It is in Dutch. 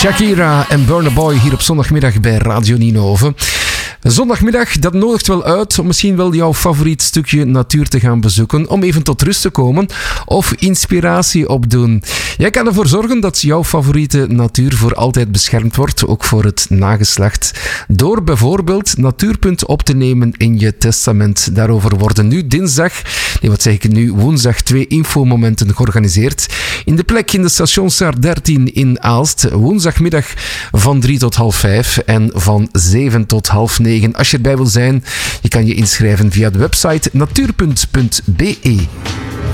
Shakira en Burna Boy hier op zondagmiddag bij Radio Ninove. Zondagmiddag, dat nodigt wel uit om misschien wel jouw favoriet stukje natuur te gaan bezoeken, om even tot rust te komen of inspiratie opdoen. Jij kan ervoor zorgen dat jouw favoriete natuur voor altijd beschermd wordt, ook voor het nageslacht, door bijvoorbeeld natuurpunt op te nemen in je testament. Daarover worden nu woensdag 2 infomomenten georganiseerd. In de plek in de Stationsstraat 13 in Aalst, woensdagmiddag van 3 tot half 5 en van 7 tot half 9. Als je erbij wil zijn, je kan je inschrijven via de website natuurpunt.be.